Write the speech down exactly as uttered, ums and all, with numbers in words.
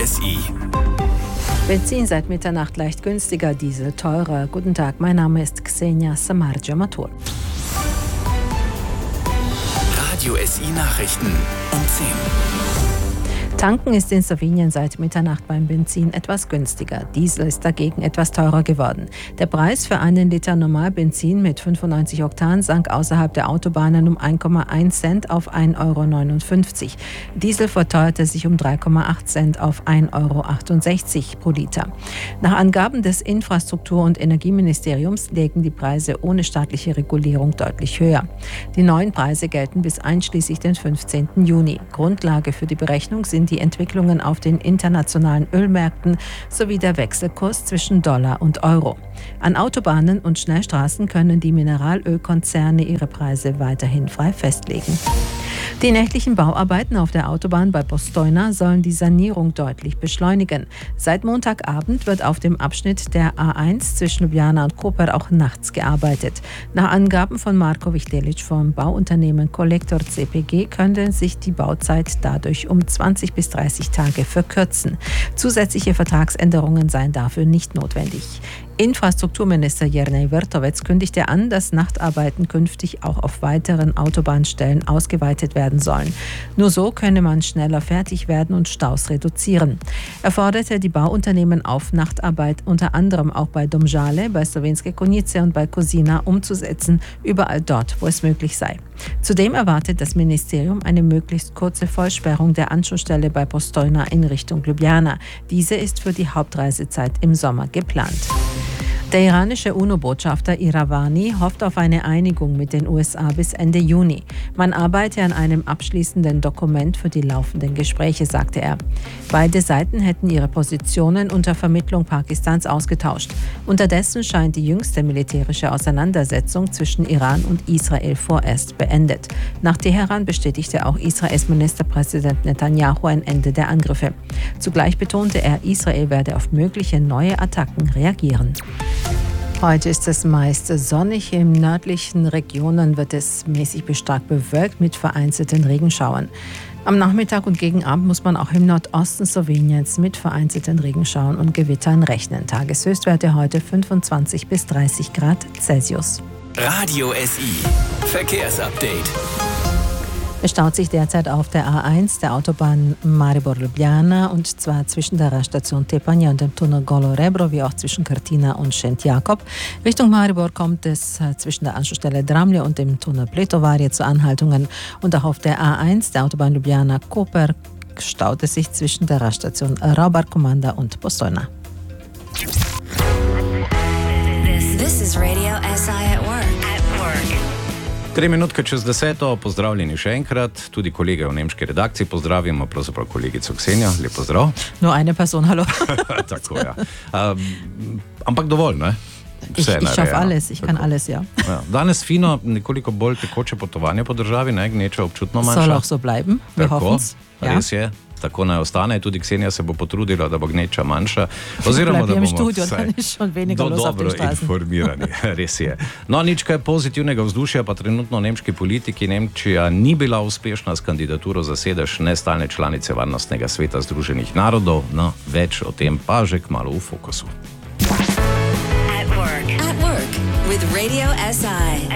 S I. Benzin seit Mitternacht leicht günstiger, Diesel teurer. Guten Tag, mein Name ist Ksenia Samarja-Matur. Radio S I Nachrichten um zehn. Tanken ist in Slowenien seit Mitternacht beim Benzin etwas günstiger. Diesel ist dagegen etwas teurer geworden. Der Preis für einen Liter Normalbenzin mit fünfundneunzig Oktan sank außerhalb der Autobahnen um ein Komma eins Cent auf ein Euro neunundfünfzig. Diesel verteuerte sich um drei Komma acht Cent auf ein Euro achtundsechzig pro Liter. Nach Angaben des Infrastruktur- und Energieministeriums legen die Preise ohne staatliche Regulierung deutlich höher. Die neuen Preise gelten bis einschließlich den fünfzehnten Juni. Grundlage für die Berechnung sind die Entwicklungen auf den internationalen Ölmärkten sowie der Wechselkurs zwischen Dollar und Euro. An Autobahnen und Schnellstraßen können die Mineralölkonzerne ihre Preise weiterhin frei festlegen. Die nächtlichen Bauarbeiten auf der Autobahn bei Postojna sollen die Sanierung deutlich beschleunigen. Seit Montagabend wird auf dem Abschnitt der A eins zwischen Ljubljana und Koper auch nachts gearbeitet. Nach Angaben von Marko Vichtelic vom Bauunternehmen Kolektor C P G könnte sich die Bauzeit dadurch um zwanzig bis dreißig Tage verkürzen. Zusätzliche Vertragsänderungen seien dafür nicht notwendig. Infrastrukturminister Jernej Vrtovec kündigte an, dass Nachtarbeiten künftig auch auf weiteren Autobahnstellen ausgeweitet werden sollen. Nur so könne man schneller fertig werden und Staus reduzieren. Er forderte die Bauunternehmen auf, Nachtarbeit unter anderem auch bei Domžale, bei Slovenske Konjice und bei Kozina umzusetzen, überall dort, wo es möglich sei. Zudem erwartet das Ministerium eine möglichst kurze Vollsperrung der Anschlussstelle bei Postojna in Richtung Ljubljana. Diese ist für die Hauptreisezeit im Sommer geplant. Der iranische UNO-Botschafter Iravani hofft auf eine Einigung mit den U S A bis Ende Juni. Man arbeite an einem abschließenden Dokument für die laufenden Gespräche, sagte er. Beide Seiten hätten ihre Positionen unter Vermittlung Pakistans ausgetauscht. Unterdessen scheint die jüngste militärische Auseinandersetzung zwischen Iran und Israel vorerst beendet. Nach Teheran bestätigte auch Israels Ministerpräsident Netanyahu ein Ende der Angriffe. Zugleich betonte er, Israel werde auf mögliche neue Attacken reagieren. Heute ist es meist sonnig. In nördlichen Regionen wird es mäßig bis stark bewölkt mit vereinzelten Regenschauern. Am Nachmittag und gegen Abend muss man auch im Nordosten Sloweniens mit vereinzelten Regenschauern und Gewittern rechnen. Tageshöchstwerte heute fünfundzwanzig bis dreißig Grad Celsius. Radio S I Verkehrsupdate. Es staut sich derzeit auf der A eins, der Autobahn Maribor-Ljubljana, und zwar zwischen der Raststation Tepanja und dem Tunnel Golo Rebro, wie auch zwischen Krtina und Szent Jakob. Richtung Maribor kommt es zwischen der Anschlussstelle Dramlje und dem Tunnel Pletovarje zu Anhaltungen. Und auch auf der A eins, der Autobahn Ljubljana-Koper, staut es sich zwischen der Raststation Raubar-Komanda und Postojna. This, this is Radio S I at work. At work. Tri minutke čez deseto, pozdravljeni še enkrat, tudi kolege v nemški redakciji pozdravimo, pravzaprav kolegico Ksenijo, lep pozdrav. Nur eine Person, hallo. Tako, ja. Um, ampak dovolj, ne? Ich, ich schaffe alles, ich kann alles, ja. ja. Danes fino, nekoliko bolj tekoče potovanje po državi, ne, gneča občutno manjša. Soll auch so bleiben, wir hoffen's. Ja. Res je. Tako naj ostane, tudi Ksenija se bo potrudila, da bo gneča manjša. Oziroma, da bomo studio, do dobro informirani. Res je. No, nič kaj pozitivnega vzdušja, pa trenutno v nemški politiki. Nemčija ni bila uspešna s kandidaturo za sedež nestalne članice Varnostnega sveta Združenih narodov. No, več o tem pa že kmalu v fokusu. At work. At work with Radio S I.